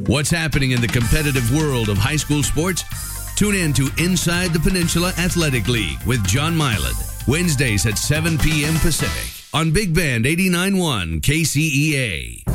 What's happening in the competitive world of high school sports? Tune in to Inside the Peninsula Athletic League with John Milan, Wednesdays at 7 p.m. Pacific on Big Band 89.1 KCEA.